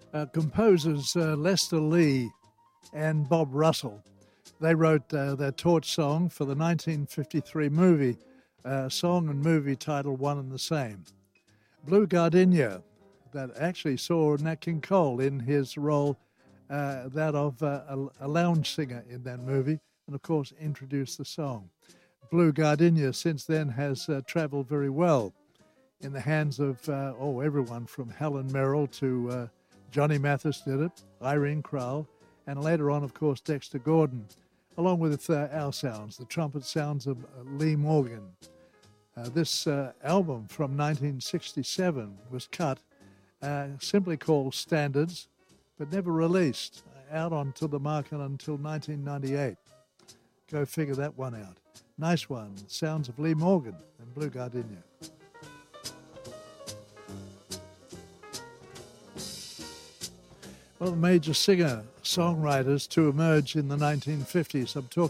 Composers Lester Lee and Bob Russell. They wrote their torch song for the 1953 movie, song and movie title one and the same. Blue Gardenia, that actually saw Nat King Cole in his role, that of a lounge singer in that movie, and of course introduced the song. Blue Gardenia since then has travelled very well in the hands of everyone from Helen Merrill to Johnny Mathis did it, Irene Crowell, and later on, of course, Dexter Gordon, along with our sounds, the trumpet sounds of Lee Morgan. This album from 1967 was cut, simply called Standards, but never released, out onto the market until 1998. Go figure that one out. Nice one, sounds of Lee Morgan and Blue Gardenia. One of the major singer-songwriters to emerge in the 1950s. I'm talking